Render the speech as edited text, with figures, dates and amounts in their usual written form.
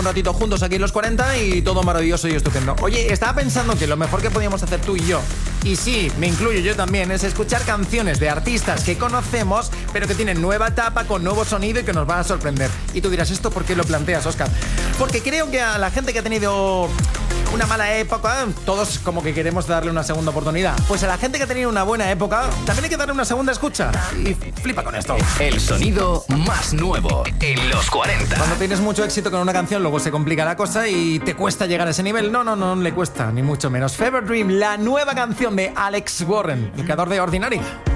Un ratito juntos aquí en los 40 y todo maravilloso y estupendo. Oye, estaba pensando que lo mejor que podíamos hacer tú y yo, y sí, me incluyo yo también, es escuchar canciones de artistas que conocemos, pero que tienen nueva etapa, con nuevo sonido y que nos van a sorprender. Y tú dirás, ¿esto por qué lo planteas, Óscar? Porque creo que a la gente que ha tenido una mala época, todos como que queremos darle una segunda oportunidad. Pues a la gente que ha tenido una buena época, también hay que darle una segunda escucha. Y flipa con esto. El sonido más nuevo en los 40. Cuando tienes mucho éxito con una canción, luego se complica la cosa y te cuesta llegar a ese nivel. No le cuesta, ni mucho menos. Fever Dream, la nueva canción de Alex Warren, el creador de Ordinary.